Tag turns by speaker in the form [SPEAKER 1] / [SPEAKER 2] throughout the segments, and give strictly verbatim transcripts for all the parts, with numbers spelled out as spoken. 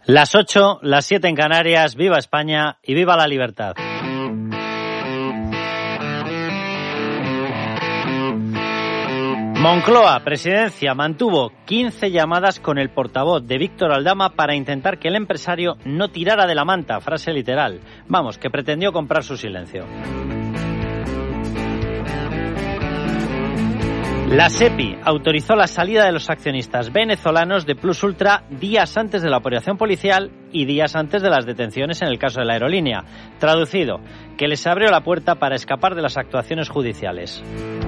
[SPEAKER 1] Las ocho, las siete en Canarias, viva España y viva la libertad. Moncloa, Presidencia, mantuvo quince llamadas con el portavoz de Víctor Aldama para intentar que el empresario no tirara de la manta, frase literal. Vamos, que pretendió comprar su silencio. La SEPI autorizó la salida de los accionistas venezolanos de Plus Ultra días antes de la operación policial y días antes de las detenciones en el caso de la aerolínea. Traducido, que les abrió la puerta para escapar de las actuaciones judiciales.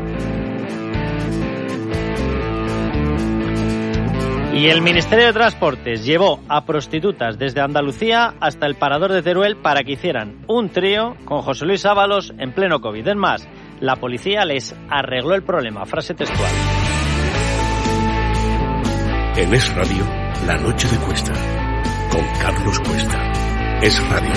[SPEAKER 1] Y el Ministerio de Transportes llevó a prostitutas desde Andalucía hasta el Parador de Teruel para que hicieran un trío con José Luis Ábalos en pleno COVID. Es más, la policía les arregló el problema. Frase textual.
[SPEAKER 2] En Es Radio, la noche de Cuesta, con Carlos Cuesta. Es Radio.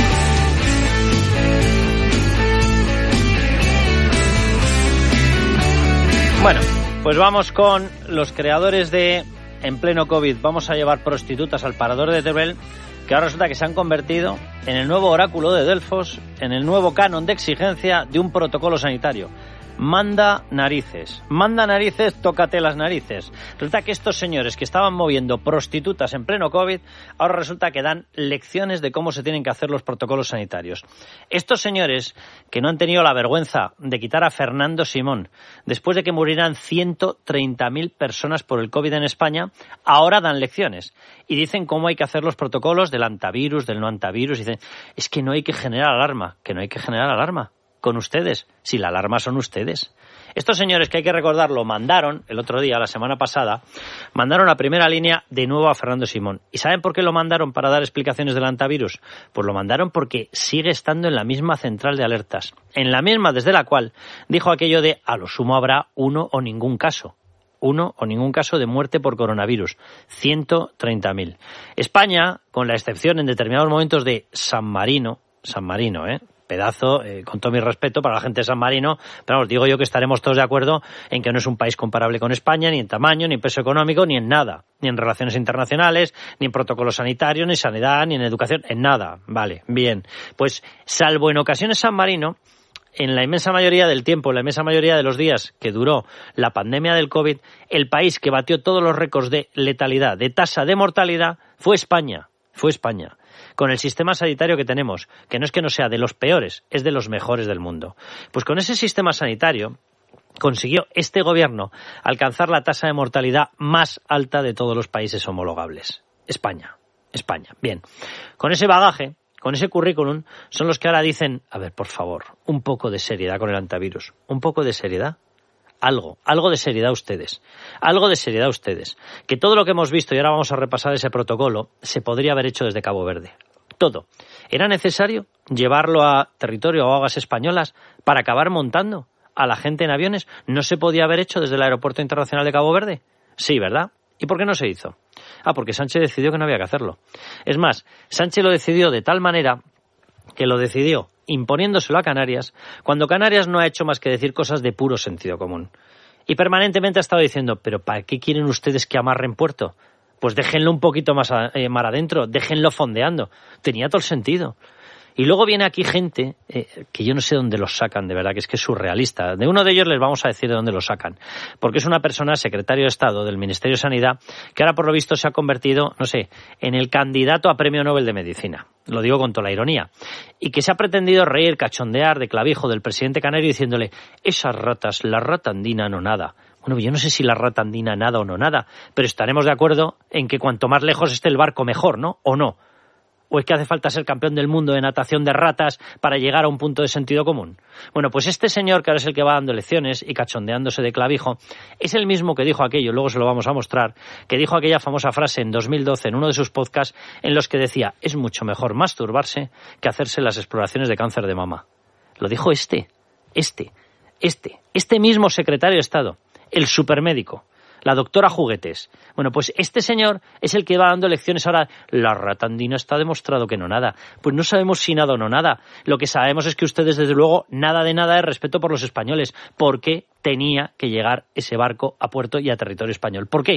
[SPEAKER 1] Bueno, pues vamos con los creadores de En pleno COVID vamos a llevar prostitutas al Parador de Teruel, que ahora resulta que se han convertido en el nuevo oráculo de Delfos, en el nuevo canon de exigencia de un protocolo sanitario. Manda narices, manda narices, tócate las narices. Resulta que estos señores que estaban moviendo prostitutas en pleno COVID, ahora resulta que dan lecciones de cómo se tienen que hacer los protocolos sanitarios. Estos señores que no han tenido la vergüenza de quitar a Fernando Simón después de que murieran ciento treinta mil personas por el COVID en España, ahora dan lecciones y dicen cómo hay que hacer los protocolos del antivirus, del no antivirus. Y dicen, es que no hay que generar alarma, que no hay que generar alarma. Con ustedes, si la alarma son ustedes. Estos señores, que hay que recordarlo, mandaron el otro día, la semana pasada, mandaron a primera línea de nuevo a Fernando Simón. ¿Y saben por qué lo mandaron para dar explicaciones del antivirus? Pues lo mandaron porque sigue estando en la misma central de alertas, en la misma desde la cual dijo aquello de a lo sumo habrá uno o ningún caso. Uno o ningún caso de muerte por coronavirus. ciento treinta mil. España, con la excepción en determinados momentos de San Marino, San Marino, ¿eh? pedazo, eh, con todo mi respeto para la gente de San Marino, pero os digo yo que estaremos todos de acuerdo en que no es un país comparable con España, ni en tamaño, ni en peso económico, ni en nada, ni en relaciones internacionales, ni en protocolos sanitarios, ni en sanidad, ni en educación, en nada. Vale, bien. Pues, salvo en ocasiones San Marino, en la inmensa mayoría del tiempo, en la inmensa mayoría de los días que duró la pandemia del COVID, el país que batió todos los récords de letalidad, de tasa de mortalidad, fue España. Fue España. Con el sistema sanitario que tenemos, que no es que no sea de los peores, es de los mejores del mundo. Pues con ese sistema sanitario consiguió este gobierno alcanzar la tasa de mortalidad más alta de todos los países homologables. España, España. Bien, con ese bagaje, con ese currículum, son los que ahora dicen, a ver, por favor, un poco de seriedad con el antivirus, un poco de seriedad. Algo, algo de seriedad ustedes, algo de seriedad ustedes. Que todo lo que hemos visto, y ahora vamos a repasar ese protocolo, se podría haber hecho desde Cabo Verde. Todo. ¿Era necesario llevarlo a territorio o aguas españolas para acabar montando a la gente en aviones? ¿No se podía haber hecho desde el Aeropuerto Internacional de Cabo Verde? Sí, ¿verdad? ¿Y por qué no se hizo? Ah, porque Sánchez decidió que no había que hacerlo. Es más, Sánchez lo decidió de tal manera que lo decidió imponiéndoselo a Canarias, cuando Canarias no ha hecho más que decir cosas de puro sentido común. Y permanentemente ha estado diciendo, ¿pero para qué quieren ustedes que amarren puerto? Pues déjenlo un poquito más a, eh, mar adentro, déjenlo fondeando. Tenía todo el sentido. Y luego viene aquí gente eh, que yo no sé dónde los sacan, de verdad, que es que es surrealista. De uno de ellos les vamos a decir de dónde los sacan. Porque es una persona, secretario de Estado del Ministerio de Sanidad, que ahora por lo visto se ha convertido, no sé, en el candidato a Premio Nobel de Medicina. Lo digo con toda la ironía. Y que se ha pretendido reír, cachondear de clavijo del presidente canario diciéndole, esas ratas, la rata andina no nada. Bueno, yo no sé si la rata andina nada o no nada, pero estaremos de acuerdo en que cuanto más lejos esté el barco mejor, ¿no? ¿O no? ¿O es que hace falta ser campeón del mundo de natación de ratas para llegar a un punto de sentido común? Bueno, pues este señor, que ahora es el que va dando lecciones y cachondeándose de clavijo, es el mismo que dijo aquello, luego se lo vamos a mostrar, que dijo aquella famosa frase en dos mil doce en uno de sus podcasts en los que decía, es mucho mejor masturbarse que hacerse las exploraciones de cáncer de mama. Lo dijo este, este, este, este mismo secretario de Estado, el supermédico. La doctora Juguetes. Bueno, pues este señor es el que va dando lecciones ahora. La rata andina está demostrado que no nada. Pues no sabemos si nada o no nada. Lo que sabemos es que ustedes, desde luego, nada de nada de respeto por los españoles. ¿Por qué tenía que llegar ese barco a puerto y a territorio español? ¿Por qué?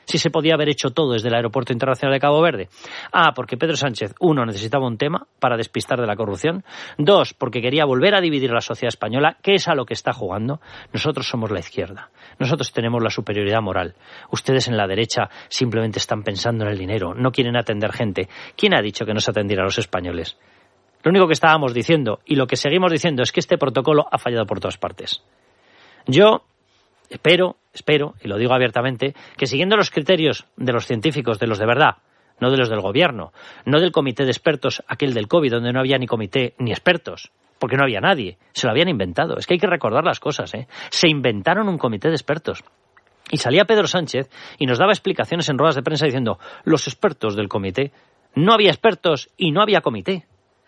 [SPEAKER 1] Si se podía haber hecho todo desde el Aeropuerto Internacional de Cabo Verde. Ah, porque Pedro Sánchez, uno, necesitaba un tema para despistar de la corrupción. Dos, porque quería volver a dividir a la sociedad española, que es a lo que está jugando. Nosotros somos la izquierda. Nosotros tenemos la superioridad moral. Ustedes en la derecha simplemente están pensando en el dinero. No quieren atender gente. ¿Quién ha dicho que no se atendiera a los españoles? Lo único que estábamos diciendo, y lo que seguimos diciendo, es que este protocolo ha fallado por todas partes. Yo espero, espero, y lo digo abiertamente, que siguiendo los criterios de los científicos, de los de verdad, no de los del gobierno, no del comité de expertos, aquel del COVID, donde no había ni comité ni expertos, porque no había nadie, se lo habían inventado. Es que hay que recordar las cosas, ¿eh? Se inventaron un comité de expertos. Y salía Pedro Sánchez y nos daba explicaciones en ruedas de prensa diciendo, los expertos del comité. No había expertos y no había comité.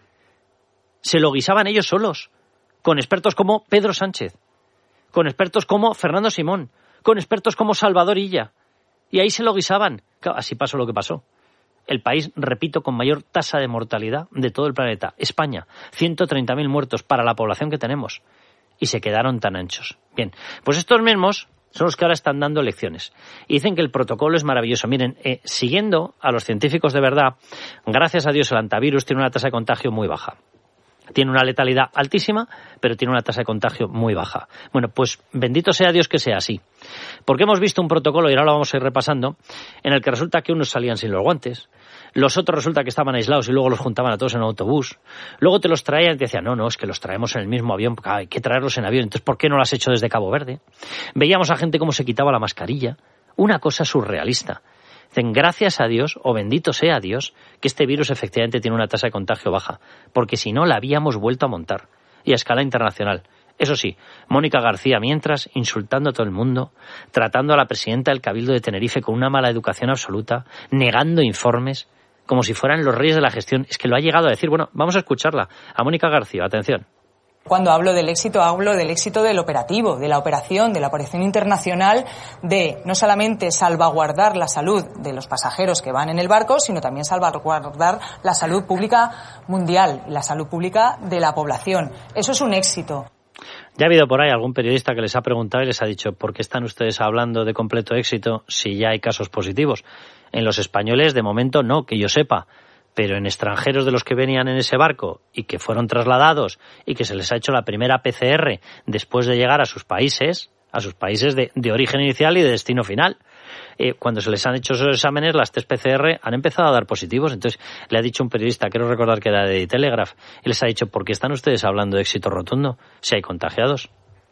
[SPEAKER 1] Se lo guisaban ellos solos, con expertos como Pedro Sánchez, con expertos como Fernando Simón, con expertos como Salvador Illa. Y ahí se lo guisaban. Claro, así pasó lo que pasó. El país, repito, con mayor tasa de mortalidad de todo el planeta. España, ciento treinta mil muertos para la población que tenemos. Y se quedaron tan anchos. Bien, pues estos mismos son los que ahora están dando lecciones. Y dicen que el protocolo es maravilloso. Miren, eh, siguiendo a los científicos de verdad, gracias a Dios el antivirus tiene una tasa de contagio muy baja. Tiene una letalidad altísima, pero tiene una tasa de contagio muy baja. Bueno, pues bendito sea Dios que sea así. Porque hemos visto un protocolo, y ahora lo vamos a ir repasando, en el que resulta que unos salían sin los guantes, los otros resulta que estaban aislados y luego los juntaban a todos en un autobús. Luego te los traían y te decían, no, no, es que los traemos en el mismo avión, porque hay que traerlos en avión. Entonces, ¿por qué no lo has hecho desde Cabo Verde? Veíamos a gente cómo se quitaba la mascarilla. Una cosa surrealista. Dicen, gracias a Dios, o bendito sea Dios, que este virus efectivamente tiene una tasa de contagio baja, porque si no la habíamos vuelto a montar, y a escala internacional. Eso sí, Mónica García, mientras, insultando a todo el mundo, tratando a la presidenta del Cabildo de Tenerife con una mala educación absoluta, negando informes, como si fueran los reyes de la gestión. Es que lo ha llegado a decir. Bueno, vamos a escucharla. A Mónica García, atención.
[SPEAKER 3] Cuando hablo del éxito, hablo del éxito del operativo, de la operación, de la operación internacional, de no solamente salvaguardar la salud de los pasajeros que van en el barco, sino también salvaguardar la salud pública mundial, la salud pública de la población. Eso es un éxito.
[SPEAKER 1] Ya ha habido por ahí algún periodista que les ha preguntado y les ha dicho, ¿por qué están ustedes hablando de completo éxito si ya hay casos positivos? En los españoles, de momento, no, que yo sepa. Pero en extranjeros de los que venían en ese barco y que fueron trasladados y que se les ha hecho la primera P C R después de llegar a sus países, a sus países de, de origen inicial y de destino final, eh, cuando se les han hecho esos exámenes, las test P C R han empezado a dar positivos. Entonces le ha dicho un periodista, quiero recordar que era de The Telegraph, y les ha dicho, ¿por qué están ustedes hablando de éxito rotundo si hay contagiados?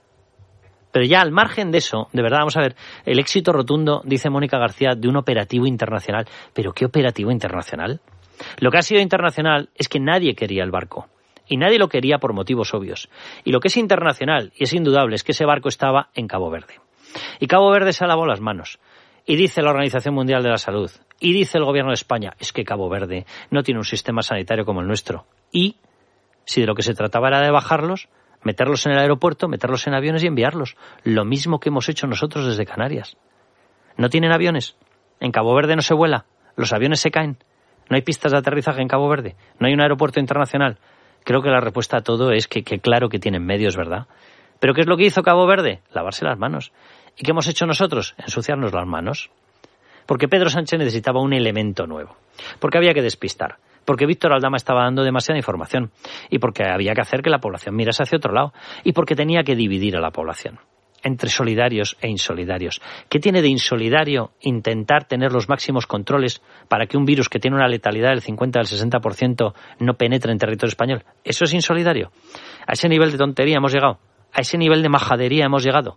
[SPEAKER 1] Pero ya al margen de eso, de verdad, vamos a ver, el éxito rotundo, dice Mónica García, de un operativo internacional. ¿Pero qué operativo internacional? Lo que ha sido internacional es que nadie quería el barco. Y nadie lo quería por motivos obvios. Y lo que es internacional, y es indudable, es que ese barco estaba en Cabo Verde. Y Cabo Verde se ha lavado las manos. Y dice la Organización Mundial de la Salud, y dice el Gobierno de España, es que Cabo Verde no tiene un sistema sanitario como el nuestro. Y si de lo que se trataba era de bajarlos, meterlos en el aeropuerto, meterlos en aviones y enviarlos. Lo mismo que hemos hecho nosotros desde Canarias. ¿No tienen aviones? En Cabo Verde no se vuela. Los aviones se caen. No hay pistas de aterrizaje en Cabo Verde. No hay un aeropuerto internacional. Creo que la respuesta a todo es que, que claro que tienen medios, ¿verdad? ¿Pero qué es lo que hizo Cabo Verde? Lavarse las manos. ¿Y qué hemos hecho nosotros? Ensuciarnos las manos. Porque Pedro Sánchez necesitaba un elemento nuevo. Porque había que despistar. Porque Víctor Aldama estaba dando demasiada información. Y porque había que hacer que la población mirase hacia otro lado. Y porque tenía que dividir a la población entre solidarios e insolidarios. ¿Qué tiene de insolidario intentar tener los máximos controles para que un virus que tiene una letalidad del cincuenta al sesenta por ciento no penetre en territorio español? ¿Eso es insolidario? A ese nivel de tontería hemos llegado. A ese nivel de majadería hemos llegado.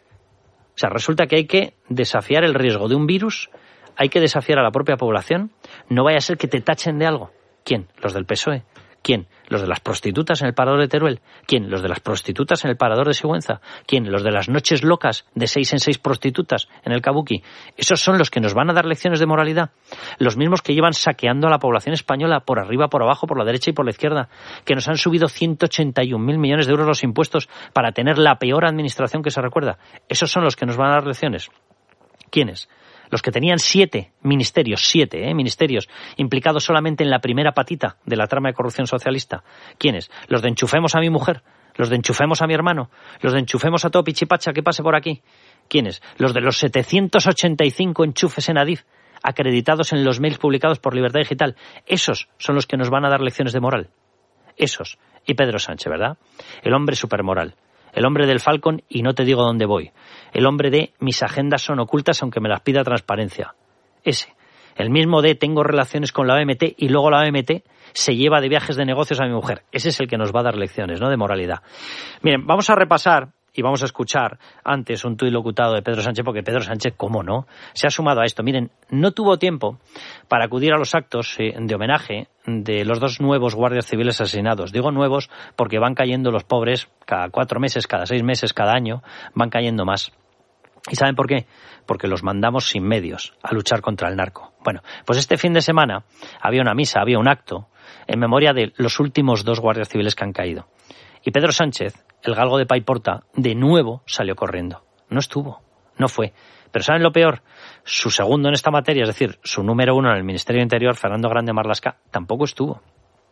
[SPEAKER 1] O sea, resulta que hay que desafiar el riesgo de un virus, hay que desafiar a la propia población. No vaya a ser que te tachen de algo. ¿Quién? Los del P S O E. ¿Quién? ¿Los de las prostitutas en el parador de Teruel? ¿Quién? ¿Los de las prostitutas en el parador de Sigüenza? ¿Quién? ¿Los de las noches locas de seis en seis prostitutas en el Kabuki? Esos son los que nos van a dar lecciones de moralidad. Los mismos que llevan saqueando a la población española por arriba, por abajo, por la derecha y por la izquierda. Que nos han subido ciento ochenta y un mil millones de euros los impuestos para tener la peor administración que se recuerda. Esos son los que nos van a dar lecciones. ¿Quiénes? Los que tenían siete ministerios, siete ¿eh? ministerios, implicados solamente en la primera patita de la trama de corrupción socialista. ¿Quiénes? Los de enchufemos a mi mujer, los de enchufemos a mi hermano, los de enchufemos a todo pichipacha que pase por aquí. ¿Quiénes? Los de los setecientos ochenta y cinco enchufes en Adif, acreditados en los mails publicados por Libertad Digital. Esos son los que nos van a dar lecciones de moral. Esos. Y Pedro Sánchez, ¿verdad? El hombre supermoral. El hombre del Falcon y no te digo dónde voy. El hombre de mis agendas son ocultas aunque me las pida transparencia. Ese. El mismo de tengo relaciones con la O M T y luego la O M T se lleva de viajes de negocios a mi mujer. Ese es el que nos va a dar lecciones, ¿no?, de moralidad. Miren, vamos a repasar y vamos a escuchar antes un tuit locutado de Pedro Sánchez, porque Pedro Sánchez, ¿cómo no?, se ha sumado a esto. Miren, no tuvo tiempo para acudir a los actos eh, de homenaje de los dos nuevos guardias civiles asesinados. Digo nuevos porque van cayendo los pobres cada cuatro meses, cada seis meses, cada año, van cayendo más. ¿Y saben por qué? Porque los mandamos sin medios a luchar contra el narco. Bueno, pues este fin de semana había una misa, había un acto en memoria de los últimos dos guardias civiles que han caído. Y Pedro Sánchez, el galgo de Paiporta, de nuevo salió corriendo. No estuvo, no fue. Pero ¿saben lo peor? Su segundo en esta materia, es decir, su número uno en el Ministerio de Interior, Fernando Grande Marlaska, tampoco estuvo.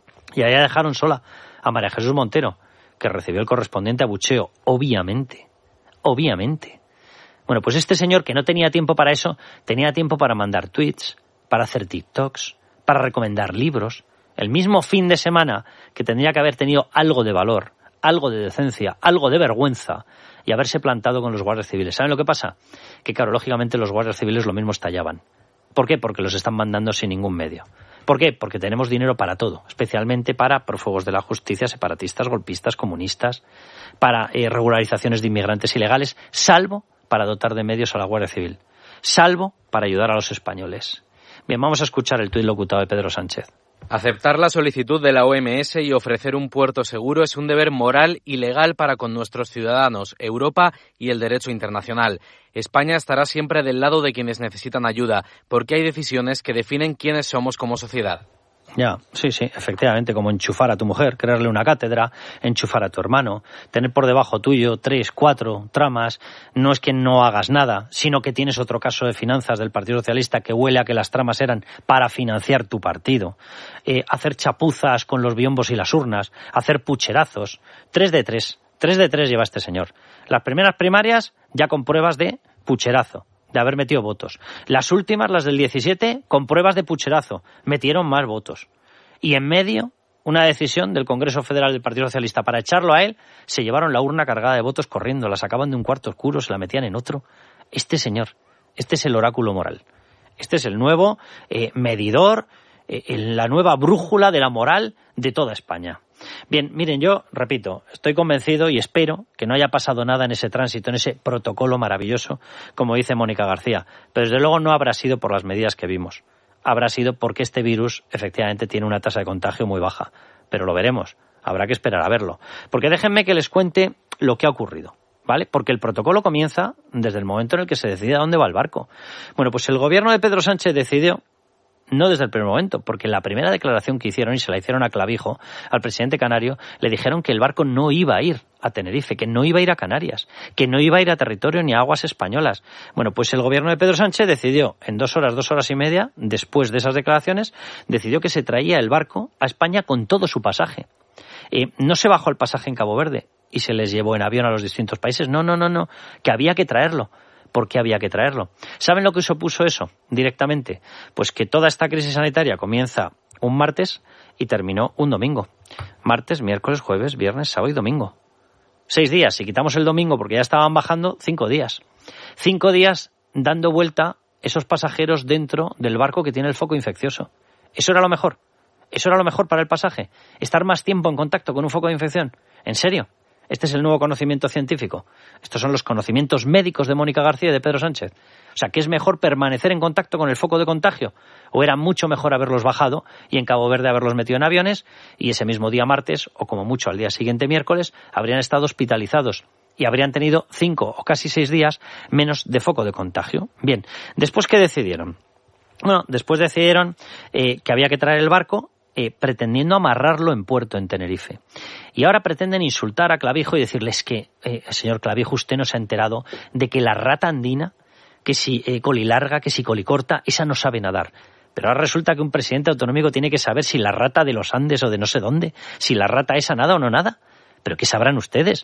[SPEAKER 1] Y allá dejaron sola a María Jesús Montero, que recibió el correspondiente abucheo, obviamente, obviamente. Bueno, pues este señor, que no tenía tiempo para eso, tenía tiempo para mandar tweets, para hacer TikToks, para recomendar libros. El mismo fin de semana que tendría que haber tenido algo de valor, algo de decencia, algo de vergüenza y haberse plantado con los guardias civiles. ¿Saben lo que pasa? Que, claro, lógicamente los guardias civiles lo mismo estallaban. ¿Por qué? Porque los están mandando sin ningún medio. ¿Por qué? Porque tenemos dinero para todo, especialmente para prófugos de la justicia, separatistas, golpistas, comunistas, para eh, regularizaciones de inmigrantes ilegales, salvo para dotar de medios a la Guardia Civil, salvo para ayudar a los españoles. Bien, vamos a escuchar el tuit locutado de Pedro Sánchez.
[SPEAKER 4] Aceptar la solicitud de la O M S y ofrecer un puerto seguro es un deber moral y legal para con nuestros ciudadanos, Europa y el derecho internacional. España estará siempre del lado de quienes necesitan ayuda, porque hay decisiones que definen quiénes somos como sociedad.
[SPEAKER 1] Ya, sí, sí, efectivamente, como enchufar a tu mujer, crearle una cátedra, enchufar a tu hermano, tener por debajo tuyo tres, cuatro tramas, no es que no hagas nada, sino que tienes otro caso de finanzas del Partido Socialista que huele a que las tramas eran para financiar tu partido, eh, hacer chapuzas con los biombos y las urnas, hacer pucherazos, tres de tres, tres de tres lleva este señor. Las primeras primarias ya con pruebas de pucherazo, de haber metido votos. Las últimas, las del diecisiete, con pruebas de pucherazo, metieron más votos. Y en medio, una decisión del Congreso Federal del Partido Socialista para echarlo a él, se llevaron la urna cargada de votos corriendo, la sacaban de un cuarto oscuro, se la metían en otro. Este señor, este es el oráculo moral. Este es el nuevo eh, medidor, eh, la nueva brújula de la moral de toda España. Bien, miren, yo, repito, estoy convencido y espero que no haya pasado nada en ese tránsito, en ese protocolo maravilloso, como dice Mónica García. Pero desde luego no habrá sido por las medidas que vimos. Habrá sido porque este virus efectivamente tiene una tasa de contagio muy baja. Pero lo veremos. Habrá que esperar a verlo. Porque déjenme que les cuente lo que ha ocurrido, ¿vale? Porque el protocolo comienza desde el momento en el que se decide a dónde va el barco. Bueno, pues el gobierno de Pedro Sánchez decidió, no desde el primer momento, porque la primera declaración que hicieron, y se la hicieron a Clavijo, al presidente canario, le dijeron que el barco no iba a ir a Tenerife, que no iba a ir a Canarias, que no iba a ir a territorio ni a aguas españolas. Bueno, pues el gobierno de Pedro Sánchez decidió, en dos horas, dos horas y media, después de esas declaraciones, decidió que se traía el barco a España con todo su pasaje. Eh, no se bajó el pasaje en Cabo Verde y se les llevó en avión a los distintos países. No, no, no, no, que había que traerlo. ¿Por qué había que traerlo? ¿Saben lo que supuso eso directamente? Pues que toda esta crisis sanitaria comienza un martes y terminó un domingo. Martes, miércoles, jueves, viernes, sábado y domingo. Seis días. Si quitamos el domingo porque ya estaban bajando, cinco días. Cinco días dando vuelta esos pasajeros dentro del barco que tiene el foco infeccioso. ¿Eso era lo mejor? ¿Eso era lo mejor para el pasaje? ¿Estar más tiempo en contacto con un foco de infección? ¿En serio? Este es el nuevo conocimiento científico. Estos son los conocimientos médicos de Mónica García y de Pedro Sánchez. O sea, ¿qué es mejor, permanecer en contacto con el foco de contagio? ¿O era mucho mejor haberlos bajado y en Cabo Verde haberlos metido en aviones y ese mismo día martes, o como mucho al día siguiente miércoles, habrían estado hospitalizados y habrían tenido cinco o casi seis días menos de foco de contagio? Bien, ¿después qué decidieron? Bueno, después decidieron eh, que había que traer el barco, Eh, pretendiendo amarrarlo en puerto en Tenerife. Y ahora pretenden insultar a Clavijo y decirles que, eh, señor Clavijo, usted no se ha enterado de que la rata andina, que si eh, colilarga, que si colicorta, esa no sabe nadar. Pero ahora resulta que un presidente autonómico tiene que saber si la rata de los Andes o de no sé dónde, si la rata esa nada o no nada. ¿Pero qué sabrán ustedes?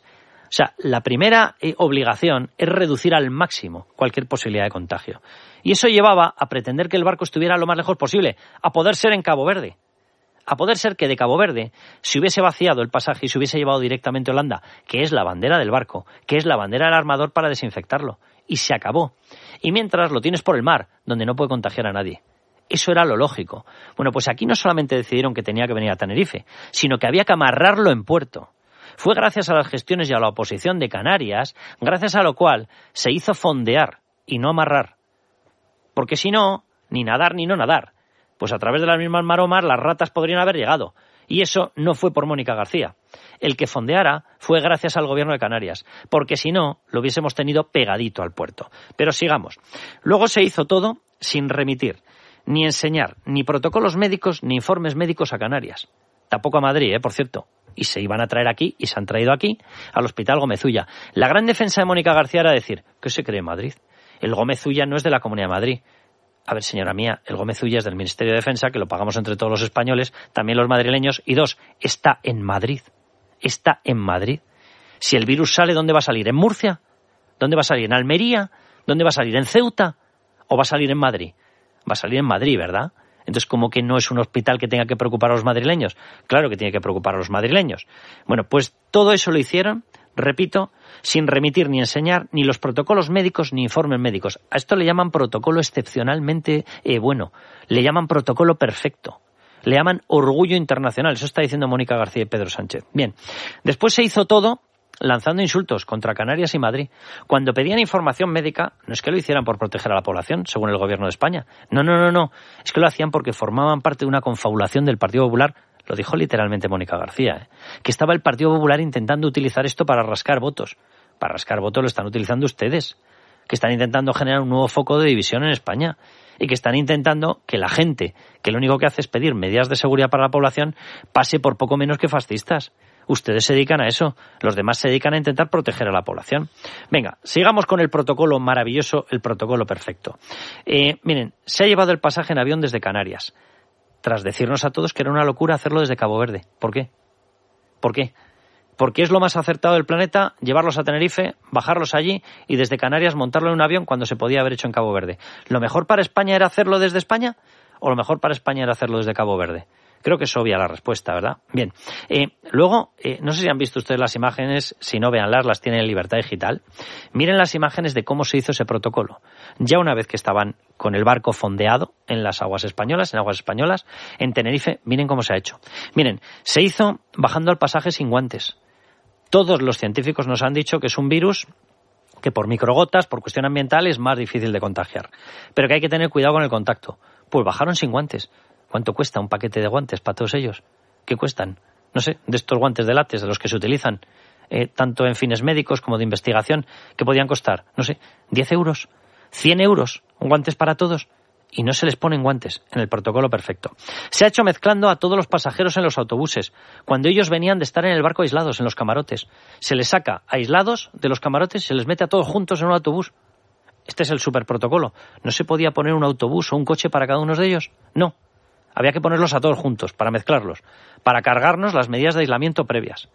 [SPEAKER 1] O sea, la primera eh, obligación es reducir al máximo cualquier posibilidad de contagio. Y eso llevaba a pretender que el barco estuviera lo más lejos posible, a poder ser en Cabo Verde. A poder ser que de Cabo Verde se hubiese vaciado el pasaje y se hubiese llevado directamente a Holanda, que es la bandera del barco, que es la bandera del armador para desinfectarlo. Y se acabó. Y mientras lo tienes por el mar, donde no puede contagiar a nadie. Eso era lo lógico. Bueno, pues aquí no solamente decidieron que tenía que venir a Tenerife, sino que había que amarrarlo en puerto. Fue gracias a las gestiones y a la oposición de Canarias, gracias a lo cual se hizo fondear y no amarrar. Porque si no, ni nadar ni no nadar. Pues a través de las mismas maromas las ratas podrían haber llegado. Y eso no fue por Mónica García. El que fondeara fue gracias al gobierno de Canarias, porque si no, lo hubiésemos tenido pegadito al puerto. Pero sigamos. Luego se hizo todo sin remitir, ni enseñar, ni protocolos médicos, ni informes médicos a Canarias. Tampoco a Madrid, ¿eh? Por cierto. Y se iban a traer aquí, y se han traído aquí, al Hospital Gómez Ulla. La gran defensa de Mónica García era decir, ¿qué se cree en Madrid? El Gómez Ulla no es de la Comunidad de Madrid. A ver, señora mía, el Gómez Ulla es del Ministerio de Defensa, que lo pagamos entre todos los españoles, también los madrileños, y dos, está en Madrid. Está en Madrid. Si el virus sale, ¿dónde va a salir? ¿En Murcia? ¿Dónde va a salir? ¿En Almería? ¿Dónde va a salir? ¿En Ceuta? ¿O va a salir en Madrid? Va a salir en Madrid, ¿verdad? Entonces, ¿cómo que no es un hospital que tenga que preocupar a los madrileños? Claro que tiene que preocupar a los madrileños. Bueno, pues todo eso lo hicieron, repito, sin remitir ni enseñar ni los protocolos médicos ni informes médicos. A esto le llaman protocolo excepcionalmente eh, bueno. Le llaman protocolo perfecto. Le llaman orgullo internacional. Eso está diciendo Mónica García y Pedro Sánchez. Bien, después se hizo todo lanzando insultos contra Canarias y Madrid. Cuando pedían información médica, no es que lo hicieran por proteger a la población, según el gobierno de España. No, no, no, no. Es que lo hacían porque formaban parte de una confabulación del Partido Popular. Lo dijo literalmente Mónica García, ¿eh? Que estaba el Partido Popular intentando utilizar esto para rascar votos. Para rascar votos lo están utilizando ustedes. Que están intentando generar un nuevo foco de división en España. Y que están intentando que la gente, que lo único que hace es pedir medidas de seguridad para la población, pase por poco menos que fascistas. Ustedes se dedican a eso. Los demás se dedican a intentar proteger a la población. Venga, sigamos con el protocolo maravilloso, el protocolo perfecto. Eh, miren, se ha llevado el pasaje en avión desde Canarias, tras decirnos a todos que era una locura hacerlo desde Cabo Verde. ¿Por qué? ¿Por qué? Porque es lo más acertado del planeta llevarlos a Tenerife, bajarlos allí y desde Canarias montarlo en un avión cuando se podía haber hecho en Cabo Verde. ¿Lo mejor para España era hacerlo desde España o lo mejor para España era hacerlo desde Cabo Verde? Creo que es obvia la respuesta, ¿verdad? Bien. Eh, luego, eh, no sé si han visto ustedes las imágenes, si no, véanlas, las tienen en Libertad Digital. Miren las imágenes de cómo se hizo ese protocolo. Ya una vez que estaban con el barco fondeado en las aguas españolas, en aguas españolas, en Tenerife, miren cómo se ha hecho. Miren, se hizo bajando al pasaje sin guantes. Todos los científicos nos han dicho que es un virus que por microgotas, por cuestión ambiental, es más difícil de contagiar. Pero que hay que tener cuidado con el contacto. Pues bajaron sin guantes. ¿Cuánto cuesta un paquete de guantes para todos ellos? ¿Qué cuestan? No sé, de estos guantes de látex, de los que se utilizan, eh, tanto en fines médicos como de investigación, ¿qué podían costar? No sé, diez euros, cien euros, guantes para todos. Y no se les ponen guantes en el protocolo perfecto. Se ha hecho mezclando a todos los pasajeros en los autobuses, cuando ellos venían de estar en el barco aislados, en los camarotes. Se les saca aislados de los camarotes y se les mete a todos juntos en un autobús. Este es el superprotocolo. ¿No se podía poner un autobús o un coche para cada uno de ellos? No. Había que ponerlos a todos juntos, para mezclarlos, para cargarnos las medidas de aislamiento previas.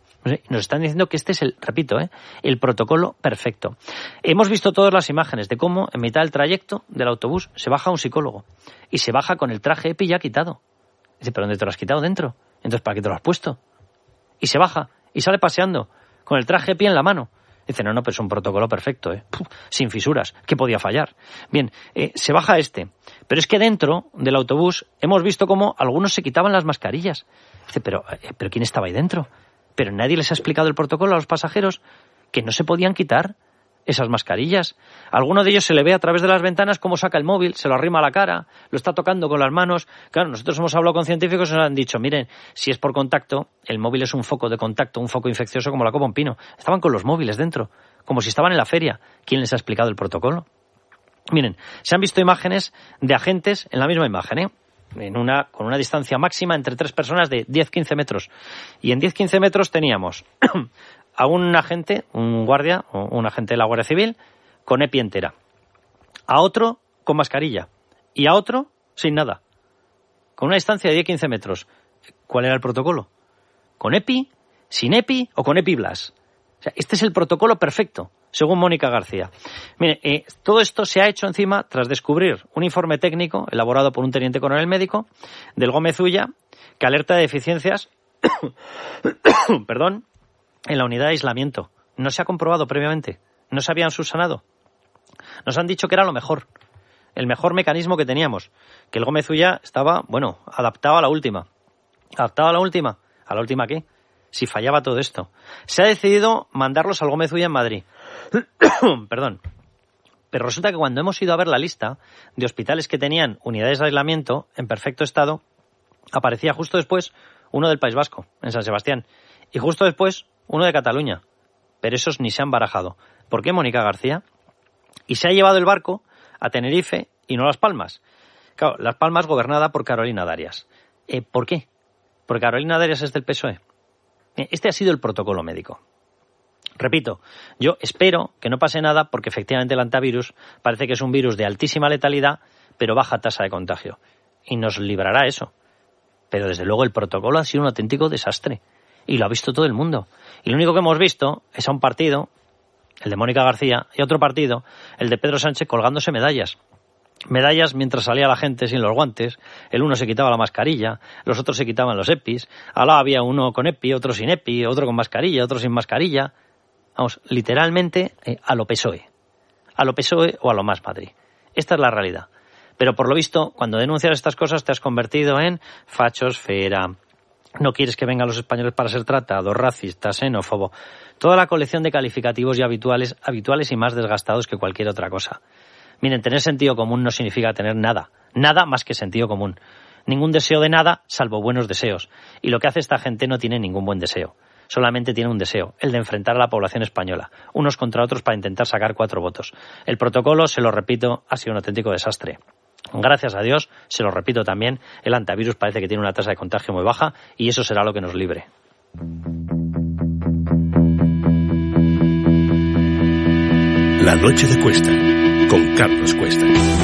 [SPEAKER 1] Nos están diciendo que este es el, repito, ¿eh? el protocolo perfecto. Hemos visto todas las imágenes de cómo en mitad del trayecto del autobús se baja un psicólogo y se baja con el traje EPI ya quitado. Dice, ¿pero dónde te lo has quitado? Dentro. Entonces, ¿para qué te lo has puesto? Y se baja y sale paseando con el traje EPI en la mano. Dice, no, no, pero es un protocolo perfecto, ¿eh? Puf, sin fisuras. ¿Qué podía fallar? Bien, eh, se baja este. Pero es que dentro del autobús hemos visto cómo algunos se quitaban las mascarillas. Dice, pero, eh, ¿pero quién estaba ahí dentro? Pero nadie les ha explicado el protocolo a los pasajeros que no se podían quitar esas mascarillas. A alguno de ellos se le ve a través de las ventanas cómo saca el móvil, se lo arrima a la cara, lo está tocando con las manos. Claro, nosotros hemos hablado con científicos y nos han dicho, miren, si es por contacto, el móvil es un foco de contacto, un foco infeccioso como la copa un pino. Estaban con los móviles dentro, como si estaban en la feria. ¿Quién les ha explicado el protocolo? Miren, se han visto imágenes de agentes en la misma imagen, ¿eh? En una, con una distancia máxima entre tres personas de diez a quince metros. Y en diez a quince metros teníamos a un agente, un guardia, o un agente de la Guardia Civil, con EPI entera. A otro con mascarilla. Y a otro sin nada. Con una distancia de diez a quince metros. ¿Cuál era el protocolo? ¿Con EPI? ¿Sin EPI? ¿O con EPI Blas? sea, este es el protocolo perfecto, según Mónica García. Mire, eh, todo esto se ha hecho encima tras descubrir un informe técnico elaborado por un teniente coronel médico del Gómez Ulla que alerta de deficiencias perdón, en la unidad de aislamiento. No se ha comprobado previamente, no se habían subsanado. Nos han dicho que era lo mejor, el mejor mecanismo que teníamos, que el Gómez Ulla estaba, bueno, adaptado a la última. ¿Adaptado a la última? ¿A la última qué? Si fallaba todo esto. Se ha decidido mandarlos al Gómez Ulla en Madrid. Perdón. Pero resulta que cuando hemos ido a ver la lista de hospitales que tenían unidades de aislamiento en perfecto estado, aparecía justo después uno del País Vasco, en San Sebastián, y justo después uno de Cataluña. Pero esos ni se han barajado. ¿Por qué, Mónica García? Y se ha llevado el barco a Tenerife y no a Las Palmas. Claro, Las Palmas gobernada por Carolina Darias. Eh, ¿Por qué? Porque Carolina Darias es del P S O E. Este ha sido el protocolo médico. Repito, yo espero que no pase nada porque efectivamente el antivirus parece que es un virus de altísima letalidad, pero baja tasa de contagio. Y nos librará eso. Pero desde luego el protocolo ha sido un auténtico desastre. Y lo ha visto todo el mundo. Y lo único que hemos visto es a un partido, el de Mónica García, y otro partido, el de Pedro Sánchez, colgándose medallas. Medallas mientras salía la gente sin los guantes, el uno se quitaba la mascarilla, los otros se quitaban los EPIs, al lado había uno con EPI, otro sin EPI, otro con mascarilla, otro sin mascarilla. Vamos, literalmente eh, a lo P S O E. A lo P S O E o a lo Más Madrid. Esta es la realidad. Pero por lo visto, cuando denuncias estas cosas te has convertido en fachosfera. No quieres que vengan los españoles para ser tratados, racista, xenófobo. Toda la colección de calificativos y habituales, habituales y más desgastados que cualquier otra cosa. Miren, tener sentido común no significa tener nada. Nada más que sentido común. Ningún deseo de nada, salvo buenos deseos. Y lo que hace esta gente no tiene ningún buen deseo. Solamente tiene un deseo, el de enfrentar a la población española, unos contra otros para intentar sacar cuatro votos. El protocolo, se lo repito, ha sido un auténtico desastre. Gracias a Dios, se lo repito también, el antivirus parece que tiene una tasa de contagio muy baja y eso será lo que nos libre.
[SPEAKER 2] La noche de Cuesta, con Carlos Cuesta.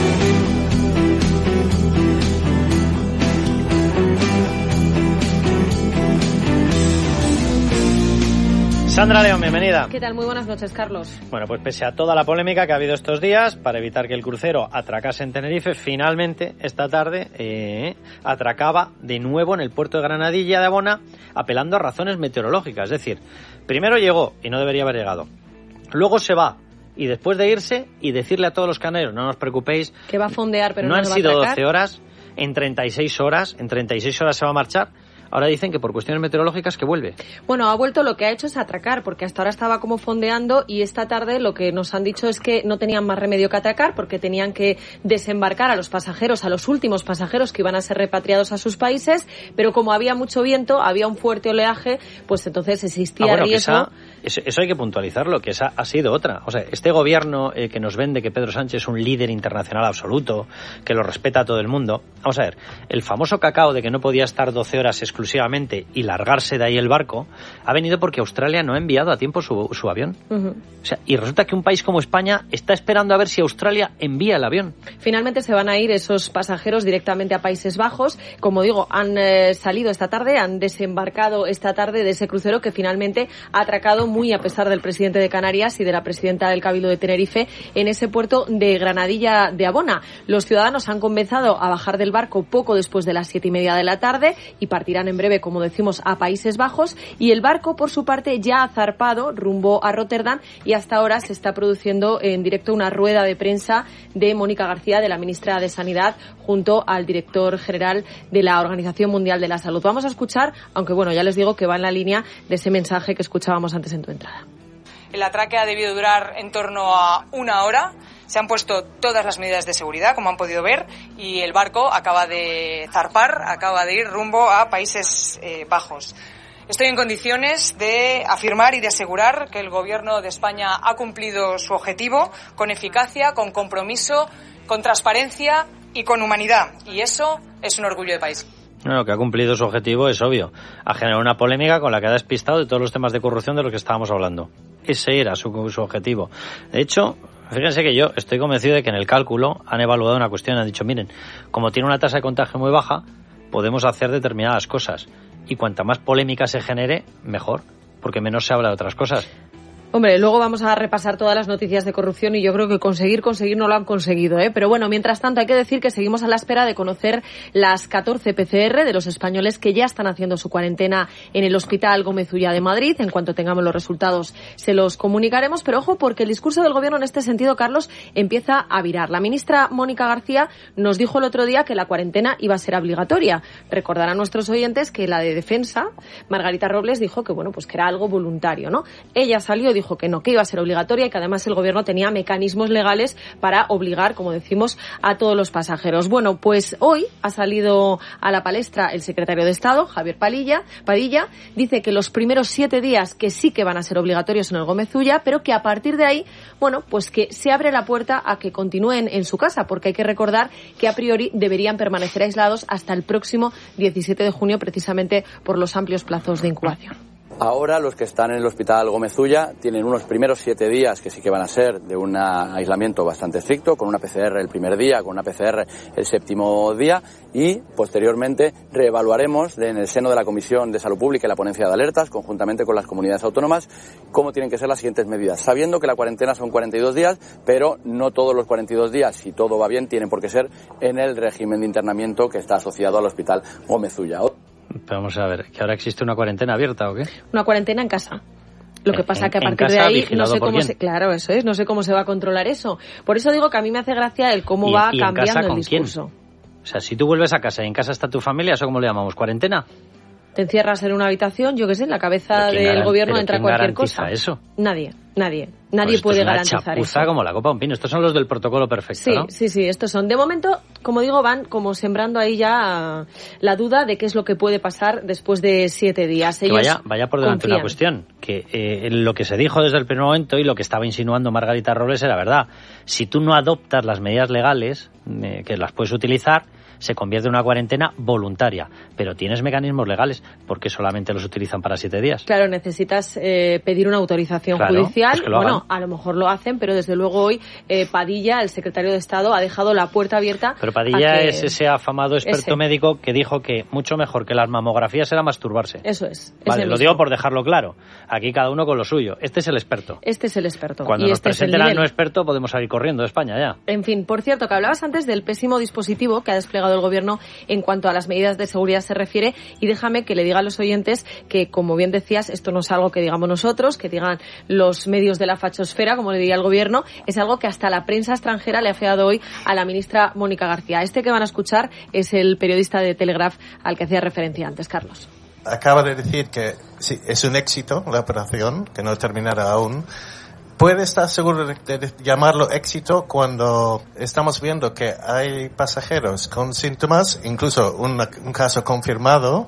[SPEAKER 1] Sandra León, bienvenida.
[SPEAKER 5] ¿Qué tal? Muy buenas noches, Carlos.
[SPEAKER 1] Bueno, pues pese a toda la polémica que ha habido estos días para evitar que el crucero atracase en Tenerife, finalmente esta tarde eh, atracaba de nuevo en el puerto de Granadilla de Abona, apelando a razones meteorológicas. Es decir, primero llegó y no debería haber llegado. Luego se va y después de irse y decirle a todos los canarios, no os preocupéis,
[SPEAKER 5] que va a fondear, pero
[SPEAKER 1] no,
[SPEAKER 5] no
[SPEAKER 1] han
[SPEAKER 5] va
[SPEAKER 1] sido
[SPEAKER 5] a atracar.
[SPEAKER 1] doce horas, en treinta y seis horas, en treinta y seis horas se va a marchar. Ahora dicen que por cuestiones meteorológicas que vuelve.
[SPEAKER 5] Bueno, ha vuelto, lo que ha hecho es atracar, porque hasta ahora estaba como fondeando y esta tarde lo que nos han dicho es que no tenían más remedio que atracar porque tenían que desembarcar a los pasajeros, a los últimos pasajeros que iban a ser repatriados a sus países, pero como había mucho viento, había un fuerte oleaje, pues entonces existía
[SPEAKER 1] ah, bueno,
[SPEAKER 5] riesgo.
[SPEAKER 1] Esa, eso, eso hay que puntualizarlo, que esa ha sido otra. O sea, este gobierno eh, que nos vende que Pedro Sánchez es un líder internacional absoluto, que lo respeta a todo el mundo. Vamos a ver, el famoso cacao de que no podía estar doce horas exclusivamente y largarse de ahí el barco, ha venido porque Australia no ha enviado a tiempo su, su avión. Uh-huh. O sea, y resulta que un país como España está esperando a ver si Australia envía el avión.
[SPEAKER 5] Finalmente se van a ir esos pasajeros directamente a Países Bajos. Como digo, han eh, salido esta tarde, han desembarcado esta tarde de ese crucero que finalmente ha atracado, muy a pesar del presidente de Canarias y de la presidenta del Cabildo de Tenerife, en ese puerto de Granadilla de Abona. Los ciudadanos han comenzado a bajar del barco poco después de las siete y media de la tarde y partirán en breve, como decimos, a Países Bajos, y el barco por su parte ya ha zarpado rumbo a Rotterdam y hasta ahora se está produciendo en directo una rueda de prensa de Mónica García, de la ministra de Sanidad, junto al director general de la Organización Mundial de la Salud. Vamos a escuchar, aunque bueno, ya les digo que va en la línea de ese mensaje que escuchábamos antes en tu entrada.
[SPEAKER 3] El atraque ha debido durar en torno a una hora. Se han puesto todas las medidas de seguridad, como han podido ver, y el barco acaba de zarpar, acaba de ir rumbo a Países eh, Bajos. Estoy en condiciones de afirmar y de asegurar que el Gobierno de España ha cumplido su objetivo con eficacia, con compromiso, con transparencia y con humanidad. Y eso es un orgullo de país.
[SPEAKER 1] Bueno, que ha cumplido su objetivo es obvio. Ha generado una polémica con la que ha despistado de todos los temas de corrupción de los que estábamos hablando. Ese era su, su objetivo. De hecho, fíjense que yo estoy convencido de que en el cálculo han evaluado una cuestión. Han dicho, miren, como tiene una tasa de contagio muy baja, podemos hacer determinadas cosas. Y cuanta más polémica se genere, mejor, porque menos se habla de otras cosas.
[SPEAKER 5] Hombre, luego vamos a repasar todas las noticias de corrupción y yo creo que conseguir, conseguir no lo han conseguido, ¿eh? Pero bueno, mientras tanto hay que decir que seguimos a la espera de conocer las catorce P C R de los españoles que ya están haciendo su cuarentena en el Hospital Gómez Ulla de Madrid. En cuanto tengamos los resultados se los comunicaremos, pero ojo porque el discurso del Gobierno en este sentido, Carlos, empieza a virar. La ministra Mónica García nos dijo el otro día que la cuarentena iba a ser obligatoria. Recordarán nuestros oyentes que la de Defensa, Margarita Robles, dijo que bueno, pues que era algo voluntario, ¿no? Ella salió y dijo que no, que iba a ser obligatoria y que además el Gobierno tenía mecanismos legales para obligar, como decimos, a todos los pasajeros. Bueno, pues hoy ha salido a la palestra el secretario de Estado, Javier Padilla, Padilla, dice que los primeros siete días que sí que van a ser obligatorios en el Gómez Ulla, pero que a partir de ahí, bueno, pues que se abre la puerta a que continúen en su casa, porque hay que recordar que a priori deberían permanecer aislados hasta el próximo diecisiete de junio, precisamente por los amplios plazos de incubación.
[SPEAKER 6] Ahora los que están en el Hospital Gómez Ulla tienen unos primeros siete días que sí que van a ser de un aislamiento bastante estricto, con una P C R el primer día, con una P C R el séptimo día y posteriormente reevaluaremos en el seno de la Comisión de Salud Pública y la Ponencia de Alertas, conjuntamente con las comunidades autónomas, cómo tienen que ser las siguientes medidas, sabiendo que la cuarentena son cuarenta y dos días, pero no todos los cuarenta y dos días, si todo va bien, tienen por qué ser en el régimen de internamiento que está asociado al Hospital Gómez Ulla.
[SPEAKER 1] Pero vamos a ver, ¿que ahora existe una cuarentena abierta o qué?
[SPEAKER 5] Una cuarentena en casa. Lo que pasa
[SPEAKER 1] en,
[SPEAKER 5] que a partir
[SPEAKER 1] casa,
[SPEAKER 5] de ahí no sé cómo
[SPEAKER 1] quién?
[SPEAKER 5] se, claro, eso es, no sé cómo se va a controlar eso. Por eso digo que a mí me hace gracia el cómo
[SPEAKER 1] ¿Y,
[SPEAKER 5] va
[SPEAKER 1] y
[SPEAKER 5] cambiando
[SPEAKER 1] en casa,
[SPEAKER 5] el
[SPEAKER 1] con
[SPEAKER 5] discurso.
[SPEAKER 1] ¿Quién? O sea, si tú vuelves a casa y en casa está tu familia, ¿eso cómo le llamamos? ¿Cuarentena?
[SPEAKER 5] Te encierras en una habitación, yo qué sé, en la cabeza del gobierno entra cualquier cosa.
[SPEAKER 1] Eso?
[SPEAKER 5] Nadie, nadie. Nadie
[SPEAKER 1] pues
[SPEAKER 5] puede
[SPEAKER 1] es una
[SPEAKER 5] garantizar
[SPEAKER 1] chapuza
[SPEAKER 5] eso.
[SPEAKER 1] Como la copa de un pino. Estos son los del protocolo perfecto,
[SPEAKER 5] sí,
[SPEAKER 1] ¿no?
[SPEAKER 5] Sí, sí, estos son. De momento, como digo, van como sembrando ahí ya la duda de qué es lo que puede pasar después de siete días. Ellos
[SPEAKER 1] que vaya, vaya por delante
[SPEAKER 5] confían.
[SPEAKER 1] una cuestión, que eh, lo que se dijo desde el primer momento y lo que estaba insinuando Margarita Robles era verdad. Si tú no adoptas las medidas legales, eh, que las puedes utilizar, se convierte en una cuarentena voluntaria, pero tienes mecanismos legales, porque solamente los utilizan para siete días.
[SPEAKER 5] Claro, necesitas eh, pedir una autorización
[SPEAKER 1] claro,
[SPEAKER 5] judicial.
[SPEAKER 1] Pues que lo
[SPEAKER 5] bueno,
[SPEAKER 1] hagan.
[SPEAKER 5] A lo mejor lo hacen, pero desde luego hoy eh, Padilla, el secretario de Estado, ha dejado la puerta abierta.
[SPEAKER 1] Pero Padilla
[SPEAKER 5] que...
[SPEAKER 1] es ese afamado experto
[SPEAKER 5] ese.
[SPEAKER 1] médico que dijo que mucho mejor que las mamografías era masturbarse.
[SPEAKER 5] Eso es.
[SPEAKER 1] Vale, lo
[SPEAKER 5] mismo.
[SPEAKER 1] digo por dejarlo claro. Aquí cada uno con lo suyo. Este es el experto.
[SPEAKER 5] Este es el experto.
[SPEAKER 1] Cuando
[SPEAKER 5] y
[SPEAKER 1] nos
[SPEAKER 5] este
[SPEAKER 1] presenten
[SPEAKER 5] es el
[SPEAKER 1] al
[SPEAKER 5] nivel.
[SPEAKER 1] no experto podemos salir corriendo de España ya.
[SPEAKER 5] En fin, por cierto, que hablabas antes del pésimo dispositivo que ha desplegado el Gobierno en cuanto a las medidas de seguridad se refiere, y déjame que le diga a los oyentes que, como bien decías, esto no es algo que digamos nosotros, que digan los medios de la fachosfera, como le diría el Gobierno, es algo que hasta la prensa extranjera le ha feado hoy a la ministra Mónica García. Este que van a escuchar es el periodista de Telegraph al que hacía referencia antes, Carlos.
[SPEAKER 7] Acaba de decir que sí, es un éxito la operación, que no terminará aún. ¿Puede estar seguro de, de llamarlo éxito cuando estamos viendo que hay pasajeros con síntomas, incluso una, un caso confirmado,